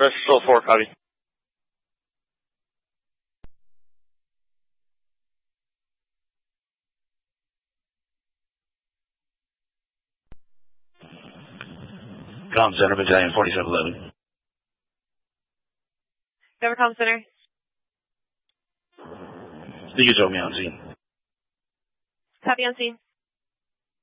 Bristol 4, copy. Comm Center, Battalion 4711. Comm Center. You can show me on scene. Copy on scene.